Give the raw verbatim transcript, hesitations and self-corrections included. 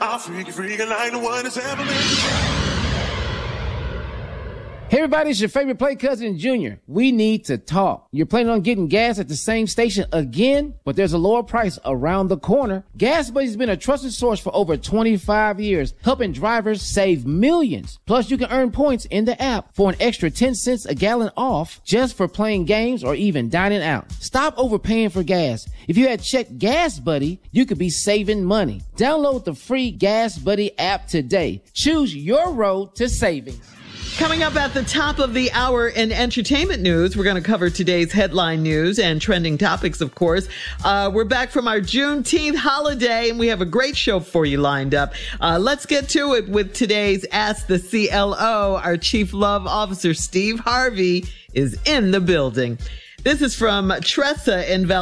I'll freak you, freak you like no one has ever been. Hey everybody, it's your favorite play cousin Junior. We need to talk. You're planning on getting gas at the same station again, but there's a lower price around the corner. Gas Buddy's been a trusted source for over twenty-five years, helping drivers save millions. Plus, you can earn points in the app for an extra ten cents a gallon off just for playing games or even dining out. Stop overpaying for gas. If you had checked Gas Buddy, you could be saving money. Download the free Gas Buddy app today. Choose your road to savings. Coming up at the top of the hour in entertainment news, we're going to cover today's headline news and trending topics, of course. Uh, we're back from our Juneteenth holiday, and we have a great show for you lined up. Uh, let's get to it with today's Ask the C L O. Our Chief Love Officer, Steve Harvey, is in the building. This is from Tressa in Val.